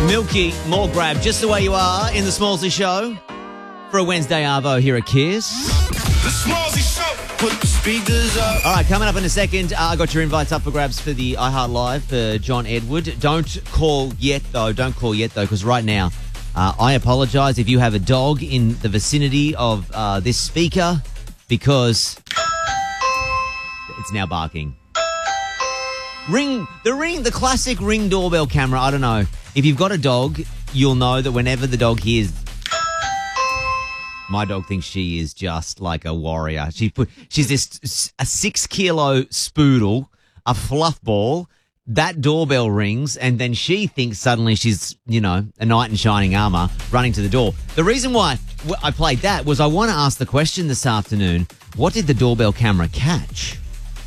Milky, more grab, just the way you are in the Smallsy Show for a Wednesday Arvo here at Kiss. The Smallsy Show, put the speakers up. All right, coming up in a second, I got your invites up for grabs for the iHeart Live for John Edward. Don't call yet, though, because right now, I apologise if you have a dog in the vicinity of this speaker because it's now barking. The classic Ring doorbell camera. I don't know. If you've got a dog, you'll know that whenever the dog hears... My dog thinks she is just like a warrior. She's a 6-kilo spoodle, a fluff ball. That doorbell rings, and then she thinks suddenly she's, a knight in shining armor running to the door. The reason why I played that was I want to ask the question this afternoon, what did the doorbell camera catch?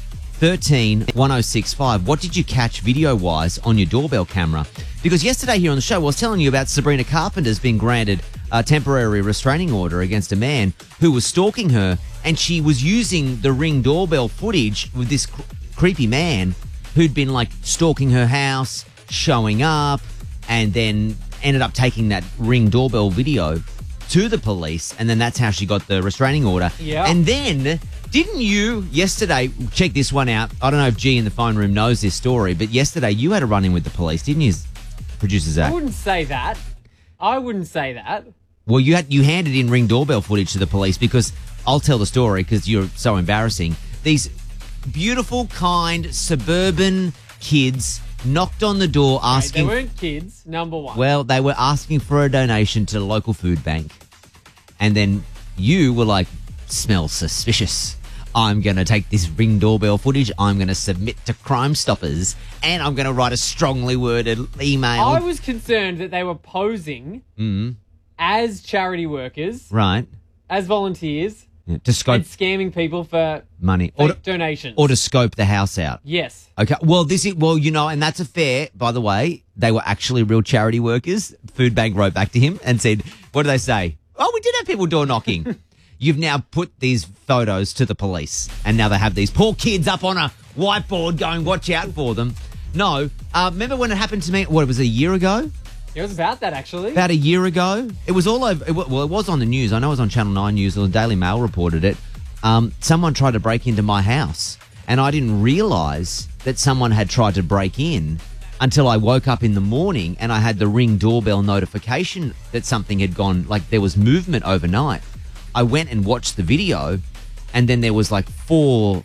13-1065. What did you catch video-wise on your doorbell camera? Because yesterday here on the show, I was telling you about Sabrina Carpenter's been granted a temporary restraining order against a man who was stalking her, and she was using the Ring doorbell footage with this creepy man who'd been, stalking her house, showing up, and then ended up taking that Ring doorbell video to the police, and then that's how she got the restraining order. Yeah. And then... Didn't you yesterday, check this one out, I don't know if G in the phone room knows this story, but yesterday you had a run-in with the police, didn't you, producer Zach? I wouldn't say that. Well, you handed in Ring doorbell footage to the police because, I'll tell the story because you're so embarrassing. These beautiful, kind, suburban kids knocked on the door asking... They weren't kids, number one. Well, they were asking for a donation to the local food bank. And then you were like, smells suspicious. I'm going to take this Ring doorbell footage, I'm going to submit to Crime Stoppers, and I'm going to write a strongly worded email. I was concerned that they were posing as charity workers, right, as volunteers, to scope and scamming people for money or donations. Or to scope the house out. Yes. Okay, well, and that's a fair, by the way, they were actually real charity workers. Food Bank wrote back to him and said, what did they say? Oh, we did have people door knocking. You've now put these photos to the police, and now they have these poor kids up on a whiteboard going, watch out for them. No, remember when it happened to me, it was a year ago? It was about that, actually. About a year ago. It was all over, it was on the news. I know it was on Channel 9 News, or the Daily Mail reported it. Someone tried to break into my house, and I didn't realise that someone had tried to break in until I woke up in the morning and I had the Ring doorbell notification that something had gone, there was movement overnight. I went and watched the video, and then there was 4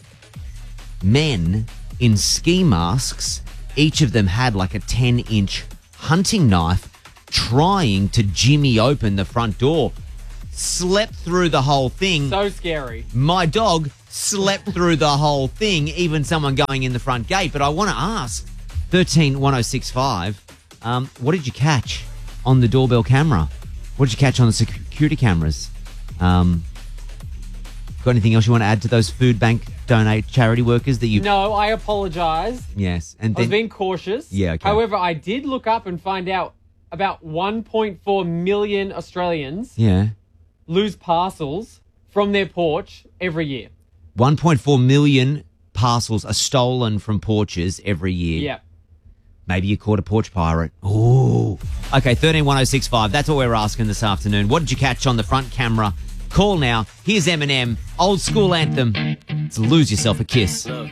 men in ski masks. Each of them had a 10-inch hunting knife trying to jimmy open the front door. Slept through the whole thing. So scary. My dog slept through the whole thing, even someone going in the front gate. But I want to ask, 13-1065, what did you catch on the doorbell camera? What did you catch on the security cameras? Got anything else you want to add to those food bank donate charity workers that you... No, I apologise. Yes. And I was being cautious. Yeah, okay. However, I did look up and find out about 1.4 million Australians lose parcels from their porch every year. 1.4 million parcels are stolen from porches every year. Yeah. Maybe you caught a porch pirate. Ooh. Okay, 13-1065. That's what we're asking this afternoon. What did you catch on the front camera? Call now. Here's Eminem. Old school anthem. It's Lose Yourself a Kiss. Look,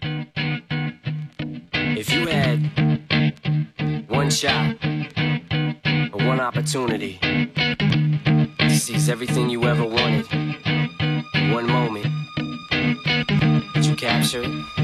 if you had one shot or one opportunity to seize everything you ever wanted in one moment, did you capture it?